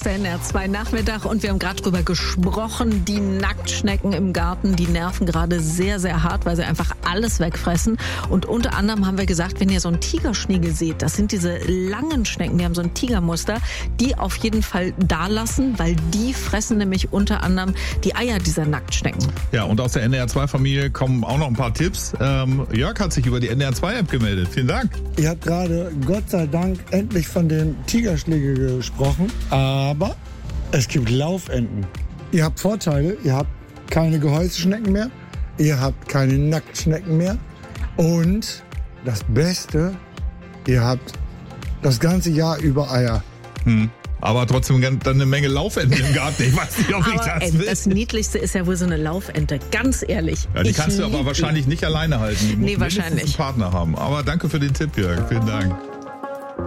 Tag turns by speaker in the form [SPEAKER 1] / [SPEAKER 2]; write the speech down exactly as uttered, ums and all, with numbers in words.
[SPEAKER 1] ist der N R zwei Nachmittag und wir haben gerade drüber gesprochen. Die Nacktschnecken im Garten, die nerven gerade sehr, sehr hart, weil sie einfach alles wegfressen. Und unter anderem haben wir gesagt, wenn ihr so einen Tigerschniegel seht, das sind diese langen Schnecken, die haben so ein Tigermuster, die auf jeden Fall da lassen, weil die fressen nämlich unter anderem die Eier dieser Nacktschnecken.
[SPEAKER 2] Ja, und aus der N R zwei Familie kommen auch noch ein paar Tipps. Ähm, Jörg hat sich über die N R zwei App gemeldet. Vielen Dank.
[SPEAKER 3] Ihr habt gerade, Gott sei Dank, endlich von dem Tigerschniegel gesprochen, aber es gibt Laufenten. Ihr habt Vorteile, ihr habt keine Gehäuseschnecken mehr, ihr habt keine Nacktschnecken mehr und das Beste, ihr habt das ganze Jahr über Eier.
[SPEAKER 2] Hm. Aber trotzdem dann eine Menge Laufenten im Garten. Ich weiß nicht, ob
[SPEAKER 1] aber,
[SPEAKER 2] ich das
[SPEAKER 1] ey,
[SPEAKER 2] will.
[SPEAKER 1] Das Niedlichste ist ja wohl so eine Laufente. Ganz ehrlich.
[SPEAKER 2] Ja, die
[SPEAKER 1] ich
[SPEAKER 2] kannst du aber wahrscheinlich nicht alleine halten. Die
[SPEAKER 1] nee,
[SPEAKER 2] muss
[SPEAKER 1] wahrscheinlich.
[SPEAKER 2] einen Partner haben. Aber danke für den Tipp, Jörg. Vielen Dank.